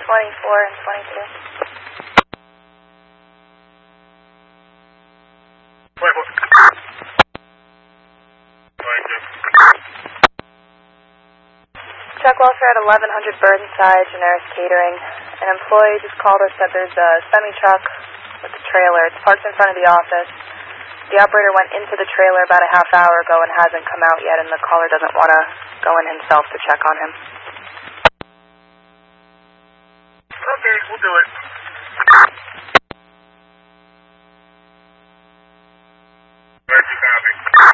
24 and 22. Wait, what? Chuck Welcher at 1100 Burnside, Generis Catering. An employee just called us that there's a semi-truck with a trailer. It's parked in front of the office. The operator went into the trailer about a half hour ago and hasn't come out yet, and the caller doesn't want to go in himself to check on him. Okay, we'll do it.